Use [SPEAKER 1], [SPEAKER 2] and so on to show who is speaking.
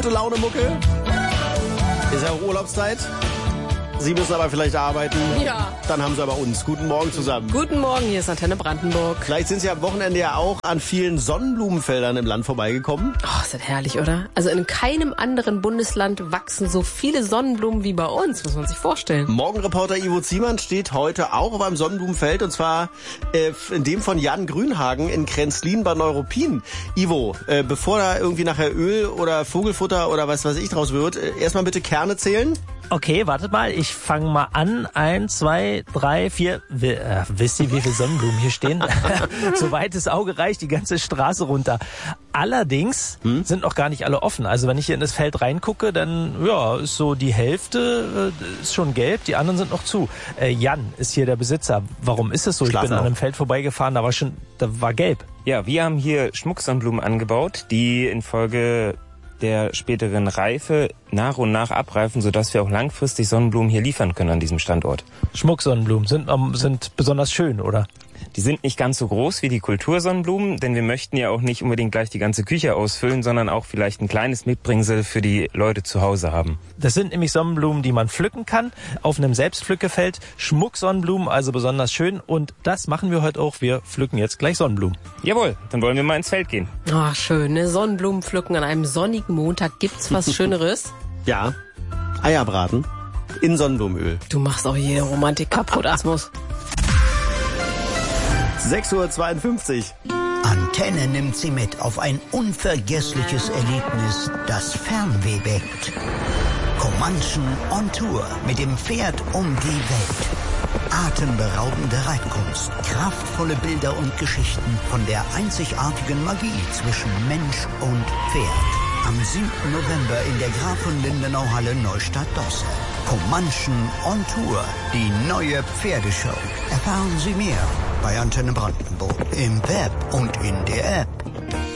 [SPEAKER 1] Gute Laune Mucke. Ist ja auch Urlaubszeit. Sie müssen aber vielleicht arbeiten.
[SPEAKER 2] Ja.
[SPEAKER 1] Dann haben Sie aber uns. Guten Morgen zusammen.
[SPEAKER 2] Guten Morgen, hier ist Antenne Brandenburg.
[SPEAKER 1] Vielleicht sind Sie am Wochenende ja auch an vielen Sonnenblumenfeldern im Land vorbeigekommen.
[SPEAKER 2] Oh, ist das herrlich, oder? Also in keinem anderen Bundesland wachsen so viele Sonnenblumen wie bei uns, muss man sich vorstellen.
[SPEAKER 1] Morgenreporter Ivo Ziemann steht heute auch auf einem Sonnenblumenfeld, und zwar in dem von Jan Grünhagen in Kränzlin bei Neuruppin. Ivo, bevor da irgendwie nachher Öl oder Vogelfutter oder was weiß ich draus wird, erstmal bitte Kerne zählen.
[SPEAKER 3] Okay, wartet mal, ich fange mal an. 1, 2, 3, 4. Wisst ihr, wie viele Sonnenblumen hier stehen? Soweit das Auge reicht, die ganze Straße runter. Allerdings sind noch gar nicht alle offen. Also wenn ich hier in das Feld reingucke, dann ja, ist so die Hälfte ist schon gelb, die anderen sind noch zu. Jan ist hier der Besitzer. Warum ist es so? Ich bin an einem Feld vorbeigefahren, da war gelb.
[SPEAKER 4] Ja, wir haben hier Schmucksonnenblumen angebaut, die infolge der späteren Reife nach und nach abreifen, sodass wir auch langfristig Sonnenblumen hier liefern können an diesem Standort.
[SPEAKER 3] Schmucksonnenblumen sind besonders schön, oder?
[SPEAKER 4] Die sind nicht ganz so groß wie die Kultursonnenblumen, denn wir möchten ja auch nicht unbedingt gleich die ganze Küche ausfüllen, sondern auch vielleicht ein kleines Mitbringsel für die Leute zu Hause haben.
[SPEAKER 3] Das sind nämlich Sonnenblumen, die man pflücken kann, auf einem Selbstpflückefeld. Schmucksonnenblumen, also besonders schön. Und das machen wir heute auch. Wir pflücken jetzt gleich Sonnenblumen.
[SPEAKER 4] Jawohl, dann wollen wir mal ins Feld gehen.
[SPEAKER 2] Ach, schön, ne? Sonnenblumen pflücken an einem sonnigen Montag. Gibt's was Schöneres?
[SPEAKER 1] Ja, Eierbraten in Sonnenblumenöl.
[SPEAKER 2] Du machst auch jede Romantik kaputt, Asmus.
[SPEAKER 1] 6:52 Uhr.
[SPEAKER 5] Antenne nimmt Sie mit auf ein unvergessliches Erlebnis, das Fernweh weckt. Comanchen on Tour mit dem Pferd um die Welt. Atemberaubende Reitkunst, kraftvolle Bilder und Geschichten von der einzigartigen Magie zwischen Mensch und Pferd. Am 7. November in der Graf von Lindenau-Halle Neustadt-Dosse. Comanchen on Tour, die neue Pferdeshow. Erfahren Sie mehr bei Antenne Brandenburg im Web und in der App.